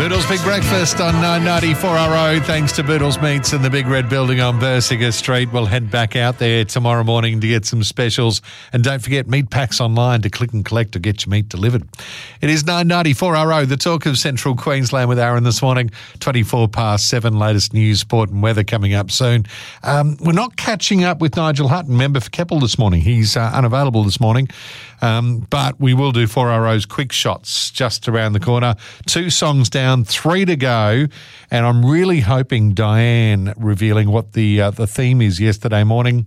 Boodles Big Breakfast on 994RO. Thanks to Boodles Meats in the Big Red Building on Bersinger Street. We'll head back out there tomorrow morning to get some specials. And don't forget, meat packs online to click and collect to get your meat delivered. It is 994RO, the talk of Central Queensland with Aaron this morning. 7:24. Latest news, sport and weather coming up soon. We're not catching up with Nigel Hutton, member for Keppel this morning. He's unavailable this morning. But we will do 4RO's quick shots just around the corner. 2 songs down, 3 to go. And I'm really hoping Diane revealing what the theme is yesterday morning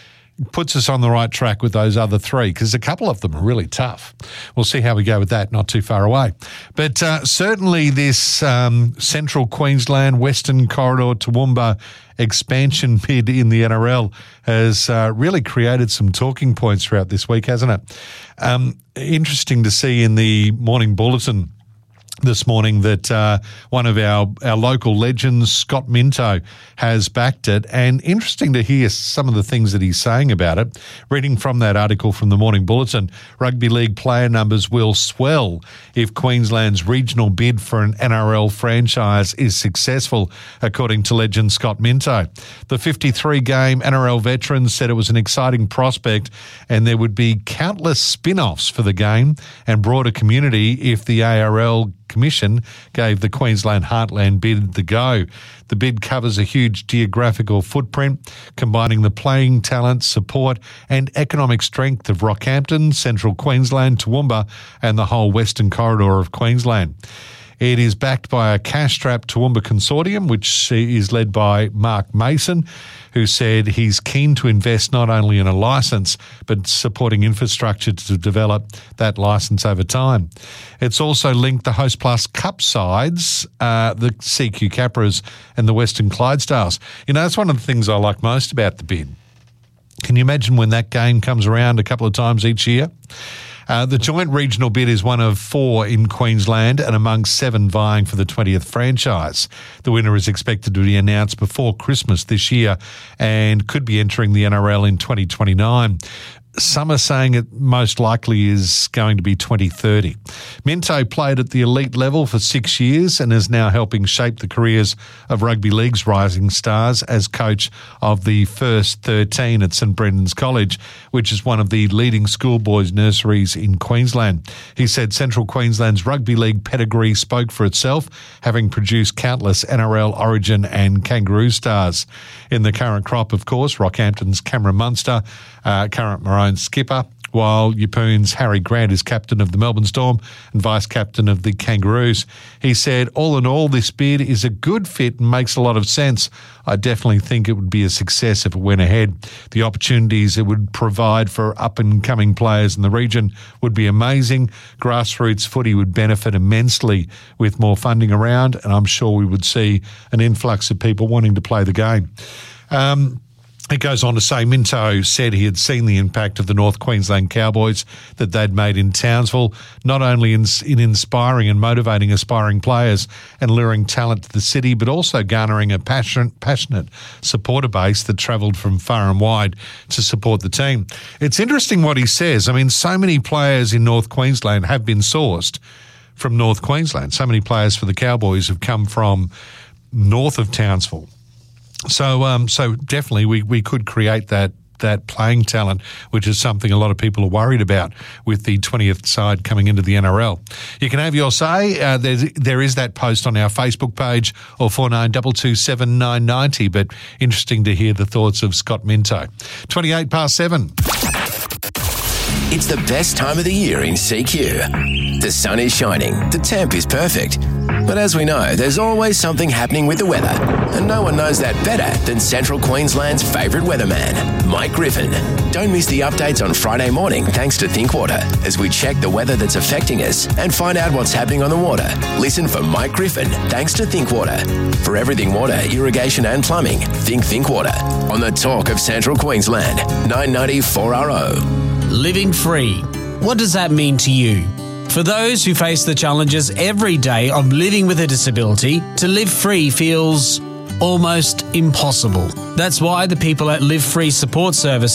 puts us on the right track with those other 3, because a couple of them are really tough. We'll see how we go with that, not too far away. But certainly this Central Queensland, Western Corridor, Toowoomba expansion bid in the NRL has really created some talking points throughout this week, hasn't it? Interesting to see in the morning bulletin this morning that one of our local legends, Scott Minto, has backed it, and interesting to hear some of the things that he's saying about it. Reading from that article from the Morning Bulletin, rugby league player numbers will swell if Queensland's regional bid for an NRL franchise is successful, according to legend Scott Minto. The 53-game NRL veteran said it was an exciting prospect and there would be countless spin-offs for the game and broader community if the ARL Commission gave the Queensland Heartland bid the go. The bid covers a huge geographical footprint, combining the playing talent, support and economic strength of Rockhampton, Central Queensland, Toowoomba and the whole Western Corridor of Queensland. It is backed by a cash-strapped Toowoomba consortium, which is led by Mark Mason, who said he's keen to invest not only in a licence, but supporting infrastructure to develop that licence over time. It's also linked the Host Plus Cup sides, the CQ Capras and the Western Clydesdales. You know, that's one of the things I like most about the bid. Can you imagine when that game comes around a couple of times each year? The joint regional bid is one of 4 in Queensland and among 7 vying for the 20th franchise. The winner is expected to be announced before Christmas this year and could be entering the NRL in 2029. Some are saying it most likely is going to be 2030. Minto played at the elite level for 6 years and is now helping shape the careers of rugby league's rising stars as coach of the first 13 at St Brendan's College, which is one of the leading schoolboys nurseries in Queensland. He said Central Queensland's rugby league pedigree spoke for itself, having produced countless NRL, Origin and Kangaroo stars. In the current crop, of course, Rockhampton's Cameron Munster, current Maroon skipper, while Yeppoon's Harry Grant is captain of the Melbourne Storm and vice-captain of the Kangaroos. He said, all in all, this bid is a good fit and makes a lot of sense. I definitely think it would be a success if it went ahead. The opportunities it would provide for up-and-coming players in the region would be amazing. Grassroots footy would benefit immensely with more funding around, and I'm sure we would see an influx of people wanting to play the game. It goes on to say Minto said he had seen the impact of the North Queensland Cowboys that they'd made in Townsville, not only in inspiring and motivating aspiring players and luring talent to the city, but also garnering a passionate supporter base that travelled from far and wide to support the team. It's interesting what he says. I mean, so many players in North Queensland have been sourced from North Queensland. So many players for the Cowboys have come from north of Townsville. So definitely we could create that playing talent, which is something a lot of people are worried about with the 20th side coming into the NRL. You can have your say. There is that post on our Facebook page or 49227990, but interesting to hear the thoughts of Scott Minto. 7:28. It's the best time of the year in CQ. The sun is shining, the temp is perfect. But as we know, there's always something happening with the weather. And no one knows that better than Central Queensland's favourite weatherman, Mike Griffin. Don't miss the updates on Friday morning thanks to Thinkwater as we check the weather that's affecting us and find out what's happening on the water. Listen for Mike Griffin thanks to Thinkwater. For everything water, irrigation and plumbing, think Thinkwater. On the talk of Central Queensland, 994RO. Living free. What does that mean to you? For those who face the challenges every day of living with a disability, to live free feels almost impossible. That's why the people at Live Free Support Services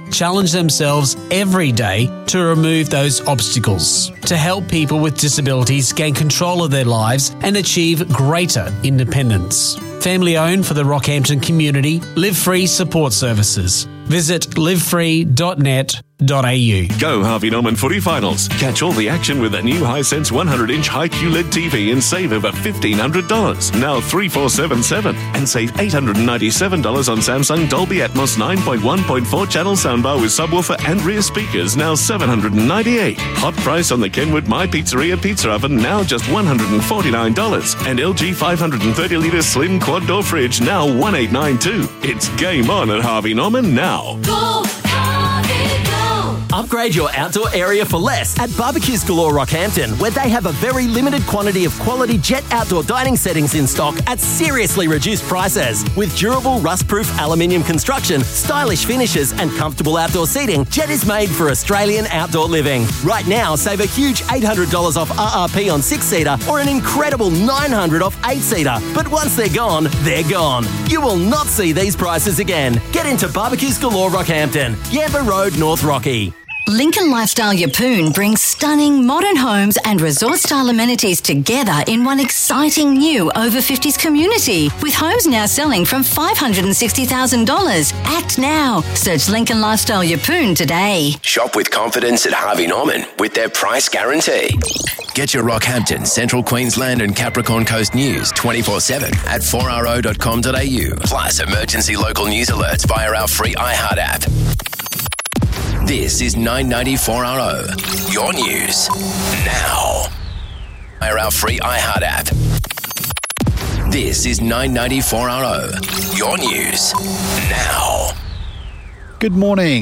challenge themselves every day to remove those obstacles, to help people with disabilities gain control of their lives and achieve greater independence. Family owned for the Rockhampton community, Live Free Support Services. Visit livefree.net.au. Go Harvey Norman Footy Finals. Catch all the action with a new Hisense 100-inch high QLED TV and save over $1,500. Now $3,477 and save $897 on Samsung Dolby Atmos 9.1.4 channel soundbar with subwoofer and rear speakers, now $798. Hot price on the Kenwood My Pizzeria pizza oven, now just $149. And LG 530-litre slim quad door fridge, now $1,892. It's game on at Harvey Norman now. Go, Harvey, go! Upgrade your outdoor area for less at Barbecues Galore Rockhampton, where they have a very limited quantity of quality Jet outdoor dining settings in stock at seriously reduced prices. With durable rust-proof aluminium construction, stylish finishes and comfortable outdoor seating, Jet is made for Australian outdoor living. Right now, save a huge $800 off RRP on 6-seater or an incredible $900 off 8-seater. But once they're gone, they're gone. You will not see these prices again. Get into Barbecues Galore Rockhampton, Yamba Road, North Rocky. Lincoln Lifestyle Yeppoon brings stunning modern homes and resort-style amenities together in one exciting new over-50s community, with homes now selling from $560,000. Act now. Search Lincoln Lifestyle Yeppoon today. Shop with confidence at Harvey Norman with their price guarantee. Get your Rockhampton, Central Queensland and Capricorn Coast news 24/7 at 4RO.com.au. Plus emergency local news alerts via our free iHeart app. This is 994RO, your news now. Our free iHeart app. This is 994RO, your news now. Good morning.